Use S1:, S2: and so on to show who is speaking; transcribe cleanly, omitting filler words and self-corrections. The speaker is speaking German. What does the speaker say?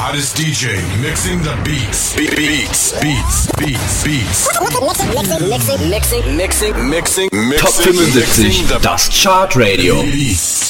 S1: hottest DJ mixing the beats.
S2: Top 75, das Chart Radio.